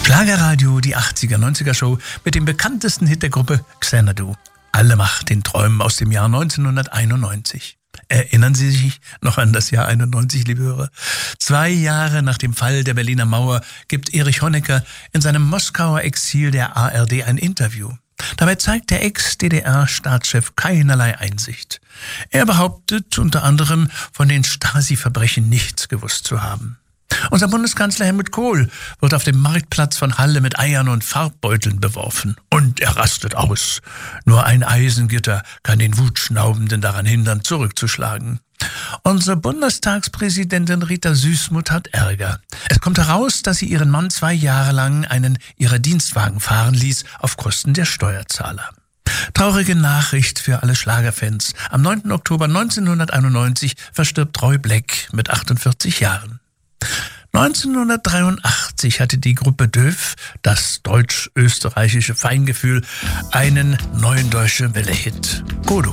Schlagerradio, die 80er, 90er Show mit dem bekanntesten Hit der Gruppe Xanadu. Alle Macht den Träumen aus dem Jahr 1991. Erinnern Sie sich noch an das Jahr 91, liebe Hörer? 2 Jahre nach dem Fall der Berliner Mauer gibt Erich Honecker in seinem Moskauer Exil der ARD ein Interview. Dabei zeigt der Ex-DDR-Staatschef keinerlei Einsicht. Er behauptet unter anderem, von den Stasi-Verbrechen nichts gewusst zu haben. Unser Bundeskanzler Helmut Kohl wird auf dem Marktplatz von Halle mit Eiern und Farbbeuteln beworfen. Und er rastet aus. Nur ein Eisengitter kann den Wutschnaubenden daran hindern, zurückzuschlagen. Unsere Bundestagspräsidentin Rita Süssmuth hat Ärger. Es kommt heraus, dass sie ihren Mann 2 Jahre lang einen ihrer Dienstwagen fahren ließ, auf Kosten der Steuerzahler. Traurige Nachricht für alle Schlagerfans. Am 9. Oktober 1991 verstirbt Roy Black mit 48 Jahren. 1983 hatte die Gruppe Döf, das deutsch-österreichische Feingefühl, einen neuen Deutsche Welle-Hit. Godo.